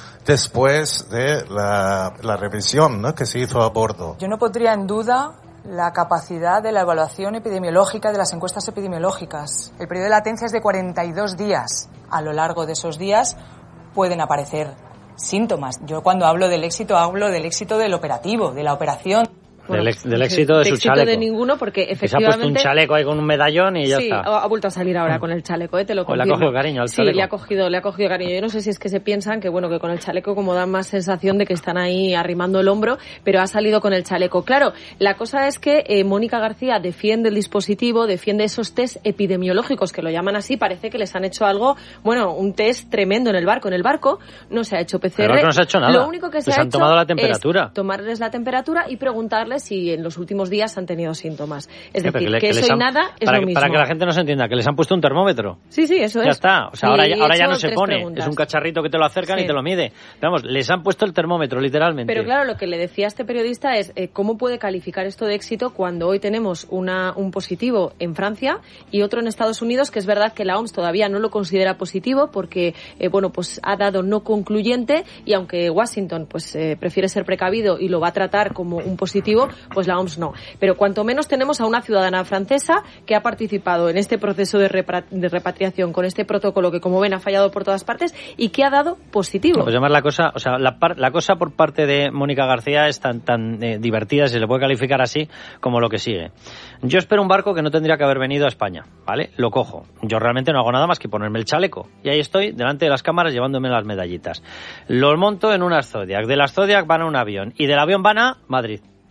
[SPEAKER 7] después de la, la revisión, ¿no?, que se hizo a bordo?
[SPEAKER 3] Yo no pondría en duda la capacidad de la evaluación epidemiológica, de las encuestas epidemiológicas. El periodo de latencia es de cuarenta y dos días. A lo largo de esos días pueden aparecer síntomas. Yo cuando hablo del éxito, hablo del éxito del operativo, de la operación.
[SPEAKER 5] Bueno,
[SPEAKER 1] del, ex, del éxito de, de su
[SPEAKER 5] éxito
[SPEAKER 1] chaleco.
[SPEAKER 5] de ninguno, porque efectivamente...
[SPEAKER 1] Que se ha puesto un chaleco ahí con un medallón y ya
[SPEAKER 5] sí,
[SPEAKER 1] está.
[SPEAKER 5] Sí, ha vuelto a salir ahora con el chaleco, ¿eh? Te lo confirmo.
[SPEAKER 1] O le ha cogido cariño al chaleco.
[SPEAKER 5] Sí, le ha cogido, le ha cogido cariño. Yo no sé si es que se piensan que, bueno, que con el chaleco como dan más sensación de que están ahí arrimando el hombro, pero ha salido con el chaleco. Claro, la cosa es que eh, Mónica García defiende el dispositivo, defiende esos test epidemiológicos, que lo llaman así, parece que les han hecho algo, bueno, un test tremendo en el barco. En el barco no se ha hecho P C R.
[SPEAKER 1] Pero no se ha hecho nada.
[SPEAKER 5] Lo único que se
[SPEAKER 1] les
[SPEAKER 5] ha
[SPEAKER 1] han
[SPEAKER 5] hecho
[SPEAKER 1] tomado la temperatura.
[SPEAKER 5] es tomarles la temperatura y preguntarles si en los últimos días han tenido síntomas. Es
[SPEAKER 1] sí,
[SPEAKER 5] decir,
[SPEAKER 1] que, le,
[SPEAKER 5] que,
[SPEAKER 1] que
[SPEAKER 5] eso y
[SPEAKER 1] han,
[SPEAKER 5] nada es
[SPEAKER 1] para,
[SPEAKER 5] lo mismo.
[SPEAKER 1] Para que la gente no se entienda, que les han puesto un termómetro.
[SPEAKER 5] Sí, sí, eso es.
[SPEAKER 1] Ya está. O sea, ahora, ya, ahora ya no se pone.
[SPEAKER 5] Preguntas.
[SPEAKER 1] Es un cacharrito que te lo acercan sí. y te lo mide. Vamos, les han puesto el termómetro, literalmente.
[SPEAKER 5] Pero claro, lo que le decía a este periodista es eh, cómo puede calificar esto de éxito cuando hoy tenemos una, un positivo en Francia y otro en Estados Unidos, que es verdad que la O M S todavía no lo considera positivo porque, eh, bueno, pues ha dado no concluyente, y aunque Washington pues eh, prefiere ser precavido y lo va a tratar como un positivo, pues la O M S no. Pero cuanto menos tenemos a una ciudadana francesa que ha participado en este proceso de, repra- de repatriación con este protocolo que, como ven, ha fallado por todas partes y que ha dado positivo.
[SPEAKER 1] Pues además la cosa, o sea, la, par- la cosa por parte de Mónica García es tan, tan eh, divertida, si se le puede calificar así, como lo que sigue. Yo espero un barco que no tendría que haber venido a España, ¿vale? Lo cojo. Yo realmente no hago nada más que ponerme el chaleco. Y ahí estoy, delante de las cámaras, llevándome las medallitas. Los monto en unas Zodiac. De las Zodiac van a un avión. Y del avión van a Madrid.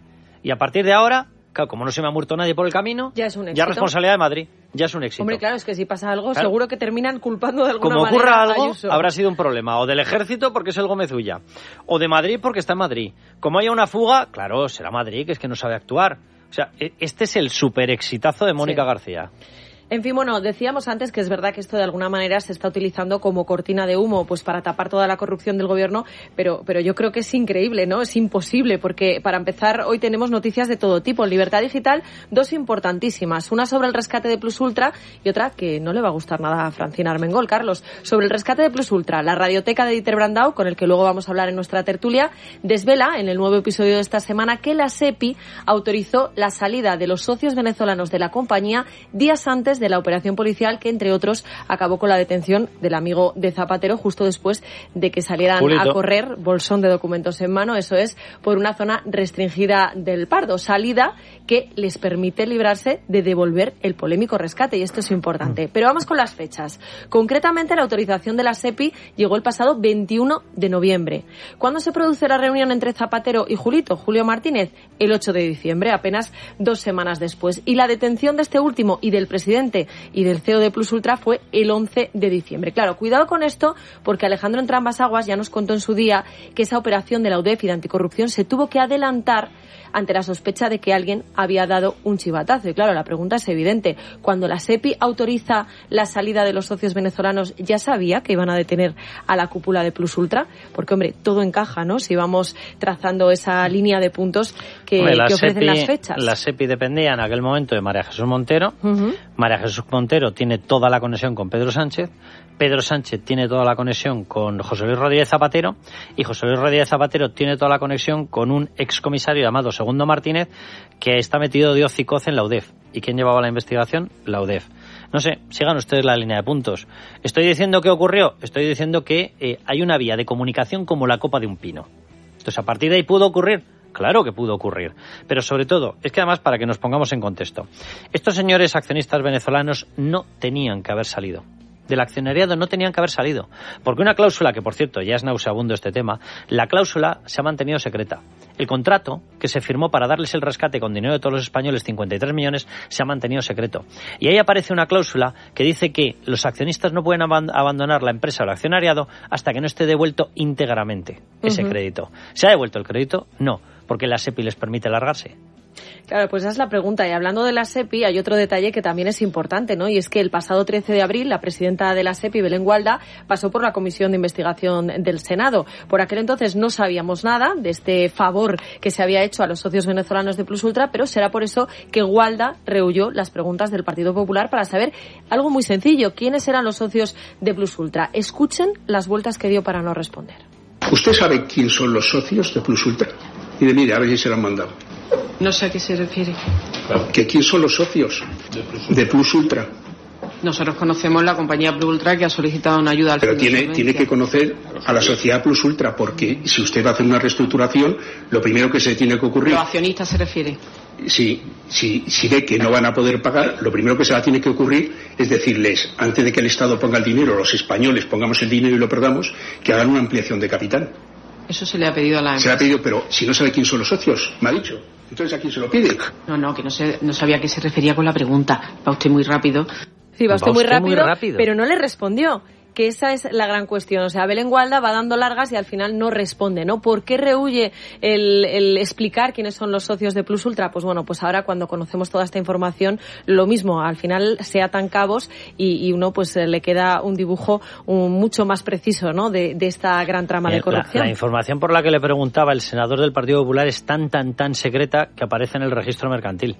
[SPEAKER 1] Y a partir de ahora, claro, como no se me ha muerto nadie por el camino,
[SPEAKER 5] ya es un éxito.
[SPEAKER 1] Ya responsabilidad de Madrid, ya es un éxito.
[SPEAKER 5] Hombre, claro, es que si pasa algo,
[SPEAKER 1] claro.
[SPEAKER 5] seguro que terminan culpando de alguna
[SPEAKER 1] como
[SPEAKER 5] manera.
[SPEAKER 1] Como ocurra algo,
[SPEAKER 5] Ayuso.
[SPEAKER 1] Habrá sido un problema. O del Ejército porque es el Gómez Ulla. O de Madrid porque está en Madrid. Como haya una fuga, claro, será Madrid, que es que no sabe actuar. O sea, este es el super exitazo de Mónica sí. García.
[SPEAKER 5] En fin, bueno, decíamos antes que es verdad que esto de alguna manera se está utilizando como cortina de humo pues para tapar toda la corrupción del gobierno, pero, pero yo creo que es increíble, ¿no? Es imposible, porque para empezar hoy tenemos noticias de todo tipo. En Libertad Digital, dos importantísimas. Una sobre el rescate de Plus Ultra y otra que no le va a gustar nada a Francina Armengol. Carlos, sobre el rescate de Plus Ultra, la radioteca de Dieter Brandau, con el que luego vamos a hablar en nuestra tertulia, desvela en el nuevo episodio de esta semana que la SEPI autorizó la salida de los socios venezolanos de la compañía días antes de la operación policial que, entre otros, acabó con la detención del amigo de Zapatero justo después de que salieran Julito. a correr bolsón de documentos en mano, eso es, por una zona restringida del Pardo, salida que les permite librarse de devolver el polémico rescate, y esto es importante. Pero vamos con las fechas. Concretamente, la autorización de la SEPI llegó el pasado veintiuno de noviembre. ¿Cuándo se produce la reunión entre Zapatero y Julito, Julio Martínez? El ocho de diciembre, apenas dos semanas después. Y la detención de este último y del presidente y del C E O de Plus Ultra fue el once de diciembre. Claro, cuidado con esto, porque Alejandro Entrambas-Aguas ya nos contó en su día que esa operación de la U D E F y de anticorrupción se tuvo que adelantar ante la sospecha de que alguien había dado un chivatazo. Y claro, la pregunta es evidente. Cuando la SEPI autoriza la salida de los socios venezolanos, ¿ya sabía que iban a detener a la cúpula de Plus Ultra? Porque, hombre, todo encaja, ¿no? Si vamos trazando esa línea de puntos que, hombre, que ofrecen SEPI, las fechas.
[SPEAKER 1] La SEPI dependía en aquel momento de María Jesús Montero. Uh-huh. María Jesús Montero tiene toda la conexión con Pedro Sánchez. Pedro Sánchez tiene toda la conexión con José Luis Rodríguez Zapatero, y José Luis Rodríguez Zapatero tiene toda la conexión con un excomisario llamado Segundo Martínez, que está metido de hocicoz en la U D E F. ¿Y quién llevaba la investigación? La U D E F. No sé, sigan ustedes la línea de puntos. ¿Estoy diciendo qué ocurrió? Estoy diciendo que eh, hay una vía de comunicación como la copa de un pino. Entonces, a partir de ahí, ¿pudo ocurrir? Claro que pudo ocurrir. Pero sobre todo, es que además, para que nos pongamos en contexto, estos señores accionistas venezolanos no tenían que haber salido. Del accionariado no tenían que haber salido. Porque una cláusula, que por cierto ya es nauseabundo este tema, la cláusula se ha mantenido secreta. El contrato que se firmó para darles el rescate con dinero de todos los españoles, cincuenta y tres millones, se ha mantenido secreto. Y ahí aparece una cláusula que dice que los accionistas no pueden ab- abandonar la empresa o el accionariado hasta que no esté devuelto íntegramente ese uh-huh. crédito. ¿Se ha devuelto el crédito? No, porque la SEPI les permite largarse.
[SPEAKER 5] Claro, pues esa es la pregunta. Y hablando de la SEPI, hay otro detalle que también es importante, ¿no? Y es que el pasado trece de abril, la presidenta de la SEPI, Belén Gualda, pasó por la Comisión de Investigación del Senado. Por aquel entonces no sabíamos nada de este favor que se había hecho a los socios venezolanos de Plus Ultra, pero será por eso que Gualda rehuyó las preguntas del Partido Popular para saber algo muy sencillo: ¿quiénes eran los socios de Plus Ultra? Escuchen las vueltas que dio para no responder.
[SPEAKER 8] ¿Usted sabe quién son los socios de Plus Ultra? Y de mire, a ver si se lo han mandado.
[SPEAKER 9] No sé a qué se refiere.
[SPEAKER 8] ¿Que quién son los socios de Plus Ultra?
[SPEAKER 9] Nosotros conocemos la compañía Plus Ultra, que ha solicitado una ayuda al
[SPEAKER 8] Pero tiene, tiene que conocer a la sociedad Plus Ultra, porque si usted va a hacer una reestructuración, lo primero que se tiene que ocurrir...
[SPEAKER 9] ¿Los accionistas se refiere?
[SPEAKER 8] Si, si, si ve que no van a poder pagar, lo primero que se va a tiene que ocurrir es decirles, antes de que el Estado ponga el dinero, los españoles pongamos el dinero y lo perdamos, que hagan una ampliación de capital.
[SPEAKER 9] Eso se le ha pedido a la empresa.
[SPEAKER 8] Se le ha pedido, pero si no sabe quién son los socios, me ha dicho. Entonces, ¿a quién se lo pide?
[SPEAKER 9] No, no, que no, sé, no sabía a qué se refería con la pregunta. Va usted muy rápido.
[SPEAKER 5] Sí, va usted,
[SPEAKER 1] va usted
[SPEAKER 5] muy, rápido,
[SPEAKER 1] muy rápido,
[SPEAKER 5] pero no le respondió. Que esa es la gran cuestión. O sea, Belén Gualda va dando largas y al final no responde, ¿no? ¿Por qué rehuye el, el explicar quiénes son los socios de Plus Ultra? Pues bueno, pues ahora cuando conocemos toda esta información, lo mismo, al final se atan cabos y, y uno pues le queda un dibujo un, mucho más preciso, ¿no? De, de esta gran trama Bien, de corrupción.
[SPEAKER 1] La, la información por la que le preguntaba el senador del Partido Popular es tan, tan, tan secreta que aparece en el registro mercantil.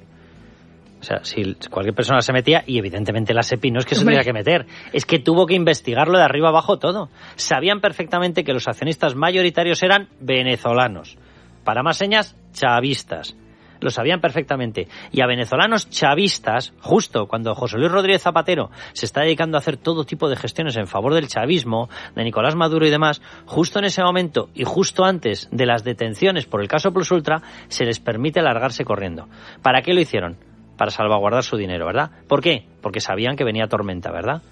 [SPEAKER 1] O sea, si cualquier persona se metía, y evidentemente la SEPI no es que se tuviera que meter, es que tuvo que investigarlo de arriba abajo todo. Sabían perfectamente que los accionistas mayoritarios eran venezolanos. Para más señas, chavistas. Lo sabían perfectamente. Y a venezolanos chavistas, justo cuando José Luis Rodríguez Zapatero se está dedicando a hacer todo tipo de gestiones en favor del chavismo, de Nicolás Maduro y demás, justo en ese momento y justo antes de las detenciones por el caso Plus Ultra, se les permite largarse corriendo. ¿Para qué lo hicieron? Para salvaguardar su dinero, ¿verdad? ¿Por qué? Porque sabían que venía tormenta, ¿verdad?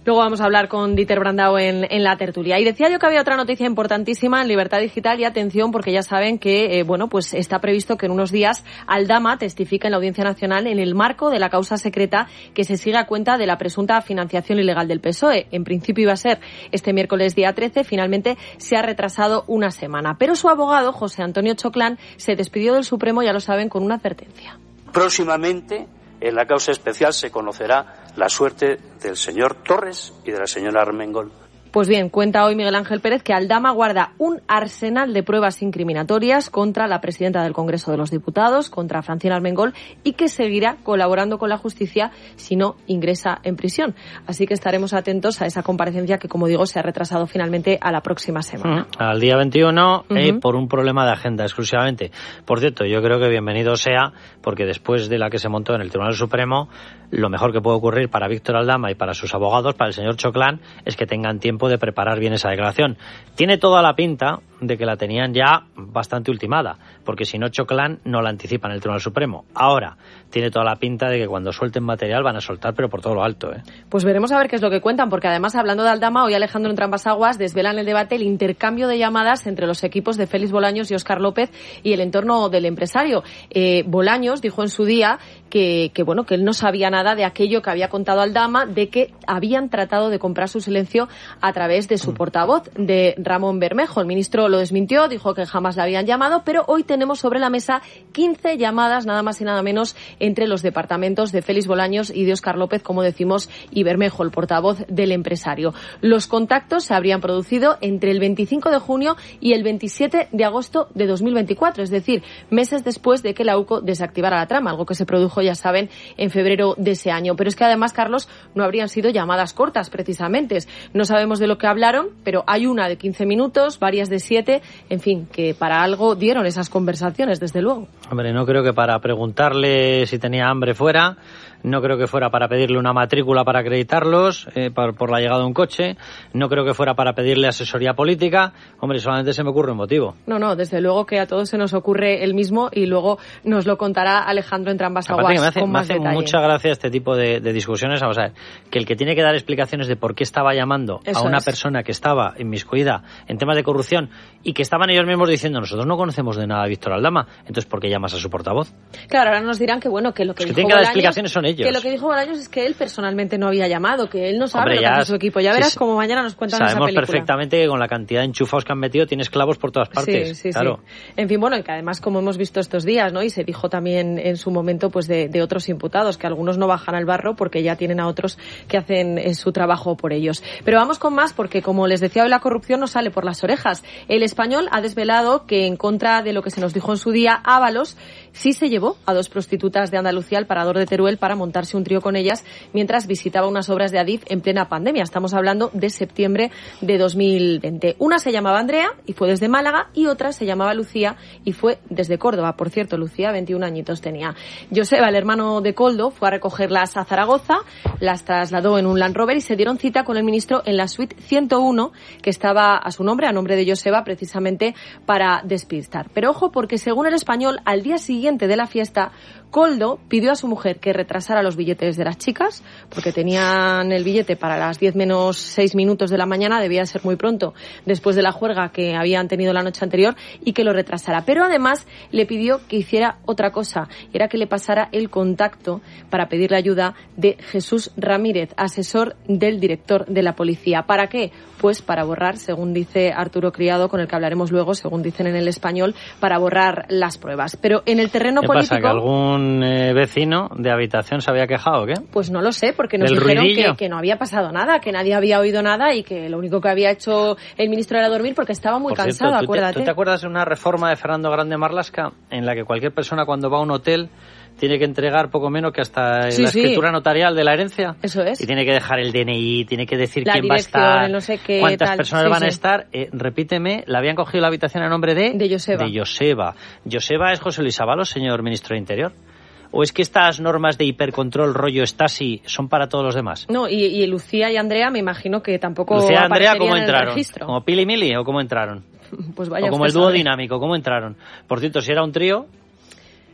[SPEAKER 5] Luego vamos a hablar con Dieter Brandao en, en la tertulia. Y decía yo que había otra noticia importantísima en Libertad Digital, y atención, porque ya saben que, eh, bueno, pues está previsto que en unos días Aldama testifique en la Audiencia Nacional en el marco de la causa secreta que se sigue a cuenta de la presunta financiación ilegal del P S O E. En principio iba a ser este miércoles día trece, finalmente se ha retrasado una semana. Pero su abogado, José Antonio Choclán, se despidió del Supremo, ya lo saben, con una advertencia.
[SPEAKER 10] Próximamente, en la causa especial se conocerá la suerte del señor Torres y de la señora Armengol.
[SPEAKER 5] Pues bien, cuenta hoy Miguel Ángel Pérez que Aldama guarda un arsenal de pruebas incriminatorias contra la presidenta del Congreso de los Diputados, contra Francina Armengol, y que seguirá colaborando con la justicia si no ingresa en prisión. Así que estaremos atentos a esa comparecencia que, como digo, se ha retrasado finalmente a la próxima semana.
[SPEAKER 1] Uh-huh. Al día veintiuno, uh-huh. eh, por un problema de agenda exclusivamente. Por cierto, yo creo que bienvenido sea, porque después de la que se montó en el Tribunal Supremo, lo mejor que puede ocurrir para Víctor Aldama y para sus abogados, para el señor Choclán, es que tengan tiempo de preparar bien esa declaración. Tiene toda la pinta de que la tenían ya bastante ultimada, porque si no, Choclán no la anticipa en el Tribunal Supremo. Ahora, tiene toda la pinta de que cuando suelten material van a soltar, pero por todo lo alto, ¿eh?
[SPEAKER 5] Pues veremos a ver qué es lo que cuentan, porque además, hablando de Aldama, hoy Alejandro Entrambas-Aguas desvela en el debate el intercambio de llamadas entre los equipos de Félix Bolaños y Óscar López y el entorno del empresario. Eh, Bolaños dijo en su día que, que, bueno, que él no sabía nada de aquello que había contado Aldama, de que habían tratado de comprar su silencio a través de su portavoz, de Ramón Bermejo. El ministro lo desmintió, dijo que jamás le habían llamado, pero hoy tenemos sobre la mesa quince llamadas, nada más y nada menos, entre los departamentos de Félix Bolaños y de Óscar López, como decimos, y Bermejo, el portavoz del empresario. Los contactos se habrían producido entre el veinticinco de junio y el veintisiete de agosto de dos mil veinticuatro, es decir, meses después de que la U C O desactivara la trama, algo que se produjo, ya saben, en febrero de ese año. Pero es que además, Carlos, no habrían sido llamadas cortas, precisamente. No sabemos de lo que hablaron, pero hay una de quince minutos, varias de siete, en fin, que para algo dieron esas conversaciones, desde luego.
[SPEAKER 1] Hombre, no creo que para preguntarle si tenía hambre fuera, no creo que fuera para pedirle una matrícula para acreditarlos, eh, por, por la llegada de un coche, no creo que fuera para pedirle asesoría política. Hombre, solamente se me ocurre un motivo.
[SPEAKER 5] No, no, desde luego que a todos se nos ocurre el mismo, y luego nos lo contará Alejandro Entrambas-Aguas
[SPEAKER 1] me hace,
[SPEAKER 5] con más
[SPEAKER 1] me hace
[SPEAKER 5] detalle.
[SPEAKER 1] Mucha gracia este tipo de, de discusiones. Vamos a ver, que el que tiene que dar explicaciones de por qué estaba llamando Eso a una es. persona que estaba inmiscuida en temas de corrupción, y que estaban ellos mismos diciendo, nosotros no conocemos de nada a Víctor Aldama, entonces ¿por qué llamas a su portavoz?
[SPEAKER 5] Claro, ahora nos dirán que bueno, que lo que,
[SPEAKER 1] que
[SPEAKER 5] dijo
[SPEAKER 1] tienen que dar
[SPEAKER 5] Bolaños,
[SPEAKER 1] explicaciones son ellos.
[SPEAKER 5] Que lo que dijo Bolaños es que él personalmente no había llamado, que él no sabe
[SPEAKER 1] Hombre,
[SPEAKER 5] lo que
[SPEAKER 1] ya,
[SPEAKER 5] hace su equipo. Ya verás
[SPEAKER 1] sí,
[SPEAKER 5] como mañana nos cuentan esa película.
[SPEAKER 1] Sabemos perfectamente que con la cantidad de enchufados que han metido tienes clavos por todas partes.
[SPEAKER 5] Sí, sí,
[SPEAKER 1] claro.
[SPEAKER 5] sí. En fin, bueno, y que además, como hemos visto estos días, ¿no? Y se dijo también en su momento, pues de, de otros imputados, que algunos no bajan al barro porque ya tienen a otros que hacen eh, su trabajo por ellos. Pero vamos con más, porque como les decía hoy, la corrupción nos sale por las orejas. El Español ha desvelado que, en contra de lo que se nos dijo en su día, Ábalos sí se llevó a dos prostitutas de Andalucía al Parador de Teruel para montarse un trío con ellas mientras visitaba unas obras de Adif en plena pandemia. Estamos hablando de septiembre de dos mil veinte. Una se llamaba Andrea y fue desde Málaga, y otra se llamaba Lucía y fue desde Córdoba. Por cierto, Lucía veintiún añitos tenía. Joseba, el hermano de Koldo, fue a recogerlas a Zaragoza, las trasladó en un Land Rover y se dieron cita con el ministro en la suite ciento uno, que estaba a su nombre, a nombre de Joseba, precisamente para despistar. Pero ojo, porque según El Español, al día siguiente de la fiesta, Koldo pidió a su mujer que retrasara los billetes de las chicas, porque tenían el billete para las diez menos seis minutos de la mañana, debía ser muy pronto, después de la juerga que habían tenido la noche anterior, y que lo retrasara. Pero además le pidió que hiciera otra cosa, y era que le pasara el contacto para pedirle ayuda de Jesús Ramírez, asesor del director de la policía. ¿Para qué? Pues para borrar, según dice Arturo Criado, con el que hablaremos luego, según dicen en El Español, para borrar las pruebas. Pero en el terreno
[SPEAKER 1] ¿Qué
[SPEAKER 5] político...
[SPEAKER 1] pasa, que algún eh, vecino de habitación se había quejado o qué?
[SPEAKER 5] Pues no lo sé, porque nos dijeron que, que no había pasado nada, que nadie había oído nada, y que lo único que había hecho el ministro era dormir porque estaba muy
[SPEAKER 1] Por
[SPEAKER 5] cansado,
[SPEAKER 1] cierto, ¿tú
[SPEAKER 5] acuérdate.
[SPEAKER 1] Te, ¿Tú te acuerdas de una reforma de Fernando Grande Marlaska en la que cualquier persona cuando va a un hotel tiene que entregar poco menos que hasta
[SPEAKER 5] sí,
[SPEAKER 1] la
[SPEAKER 5] sí.
[SPEAKER 1] escritura notarial de la herencia?
[SPEAKER 5] Eso es.
[SPEAKER 1] Y tiene que dejar el D N I, tiene que decir
[SPEAKER 5] la
[SPEAKER 1] quién va a estar,
[SPEAKER 5] no sé qué,
[SPEAKER 1] cuántas
[SPEAKER 5] tal.
[SPEAKER 1] personas
[SPEAKER 5] sí,
[SPEAKER 1] van
[SPEAKER 5] sí.
[SPEAKER 1] a estar. Eh, repíteme, ¿la habían cogido la habitación a nombre de?
[SPEAKER 5] De Joseba.
[SPEAKER 1] De Joseba. ¿Joseba es José Luis Ábalos, señor ministro de Interior? ¿O es que estas normas de hipercontrol rollo Stasi son para todos los demás?
[SPEAKER 5] No, y, y Lucía y Andrea me imagino que tampoco
[SPEAKER 1] Lucía y Andrea, ¿cómo
[SPEAKER 5] en el
[SPEAKER 1] entraron?
[SPEAKER 5] registro.
[SPEAKER 1] ¿Como Pili Mili o cómo entraron?
[SPEAKER 5] Pues vaya,
[SPEAKER 1] o como el dúo dinámico, ¿cómo entraron? Por cierto, si era un trío...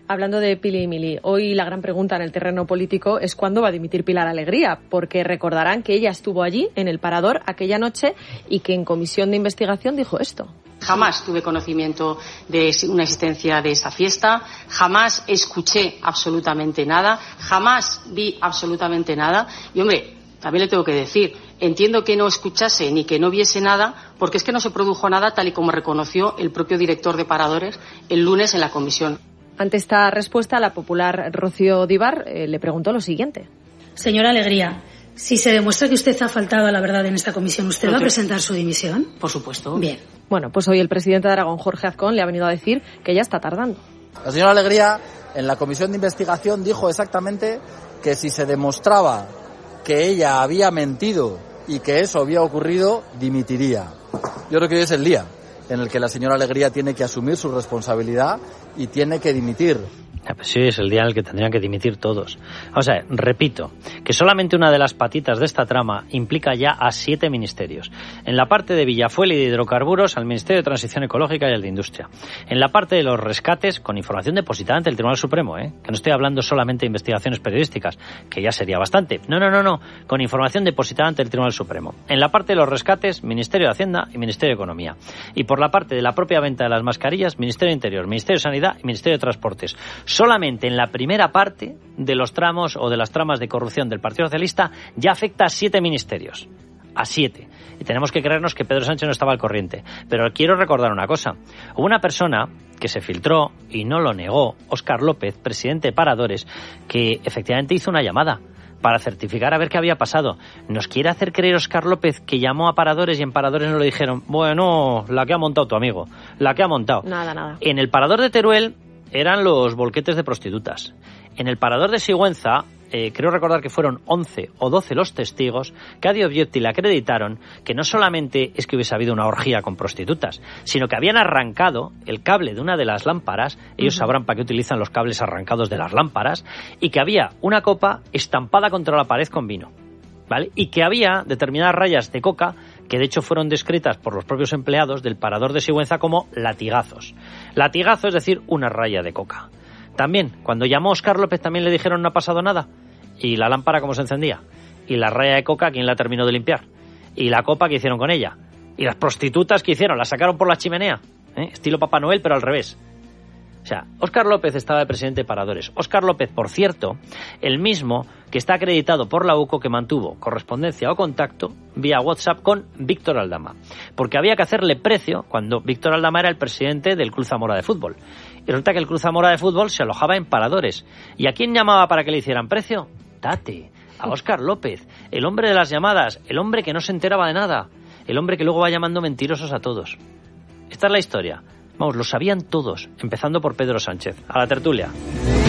[SPEAKER 5] Hablando de Pili y Mili, hoy la gran pregunta en el terreno político es cuándo va a dimitir Pilar Alegría, porque recordarán que ella estuvo allí, en el Parador, aquella noche, y que en comisión de investigación dijo esto.
[SPEAKER 9] Jamás tuve conocimiento de una existencia de esa fiesta, jamás escuché absolutamente nada, jamás vi absolutamente nada. Y, hombre, también le tengo que decir, entiendo que no escuchase ni que no viese nada, porque es que no se produjo nada tal y como reconoció el propio director de Paradores el lunes en la comisión.
[SPEAKER 5] Ante esta respuesta, la popular Rocío Díbar eh, le preguntó lo siguiente.
[SPEAKER 11] Señora Alegría, si se demuestra que usted ha faltado a la verdad en esta comisión, ¿usted
[SPEAKER 9] ¿Pero
[SPEAKER 11] va a
[SPEAKER 9] te...
[SPEAKER 11] presentar su dimisión?
[SPEAKER 9] Por supuesto.
[SPEAKER 11] Bien.
[SPEAKER 5] Bueno, pues hoy el presidente de Aragón, Jorge Azcón, le ha venido a decir que ya está tardando.
[SPEAKER 12] La señora Alegría, en la comisión de investigación, dijo exactamente que si se demostraba que ella había mentido y que eso había ocurrido, dimitiría. Yo creo que hoy es el día en el que la señora Alegría tiene que asumir su responsabilidad y tiene que dimitir.
[SPEAKER 1] Pues sí, es el día en el que tendrían que dimitir todos. O sea, repito, que solamente una de las patitas de esta trama implica ya a siete ministerios. En la parte de Villafuel y de hidrocarburos, al Ministerio de Transición Ecológica y al de Industria. En la parte de los rescates, con información depositada ante el Tribunal Supremo, ¿eh? Que no estoy hablando solamente de investigaciones periodísticas, que ya sería bastante. No, no, no, no, con información depositada ante el Tribunal Supremo. En la parte de los rescates, Ministerio de Hacienda y Ministerio de Economía. Y por la parte de la propia venta de las mascarillas, Ministerio de Interior, Ministerio de Sanidad y Ministerio de Transportes. Solamente en la primera parte de los tramos o de las tramas de corrupción del Partido Socialista ya afecta a siete ministerios. A siete. Y tenemos que creernos que Pedro Sánchez no estaba al corriente. Pero quiero recordar una cosa. Hubo una persona que se filtró y no lo negó, Óscar López, presidente de Paradores, que efectivamente hizo una llamada para certificar a ver qué había pasado. ¿Nos quiere hacer creer Óscar López que llamó a Paradores y en Paradores no le dijeron, bueno, la que ha montado tu amigo, la que ha montado?
[SPEAKER 5] Nada, nada.
[SPEAKER 1] En el Parador de Teruel eran los volquetes de prostitutas. En el Parador de Sigüenza, eh, creo recordar que fueron once o doce los testigos que a Diobietti le acreditaron que no solamente es que hubiese habido una orgía con prostitutas, sino que habían arrancado el cable de una de las lámparas, ellos uh-huh. sabrán para qué utilizan los cables arrancados de las lámparas, y que había una copa estampada contra la pared con vino, ¿vale? Y que había determinadas rayas de coca que de hecho fueron descritas por los propios empleados del Parador de Sigüenza como latigazos. Latigazo es decir, una raya de coca. También, cuando llamó Óscar López también le dijeron no ha pasado nada. ¿Y la lámpara cómo se encendía? ¿Y la raya de coca quién la terminó de limpiar? ¿Y la copa qué hicieron con ella? ¿Y las prostitutas qué hicieron? ¿La sacaron por la chimenea? ¿Eh? Estilo Papá Noel, pero al revés. O sea, Óscar López estaba de presidente de Paradores. Óscar López, por cierto, el mismo que está acreditado por la U C O que mantuvo correspondencia o contacto vía WhatsApp con Víctor Aldama. Porque había que hacerle precio cuando Víctor Aldama era el presidente del Club Zamora de Fútbol. Y resulta que el Club Zamora de Fútbol se alojaba en Paradores. ¿Y a quién llamaba para que le hicieran precio? Tate, a Óscar López, el hombre de las llamadas, el hombre que no se enteraba de nada, el hombre que luego va llamando mentirosos a todos. Esta es la historia. Vamos, lo sabían todos, empezando por Pedro Sánchez. A la tertulia.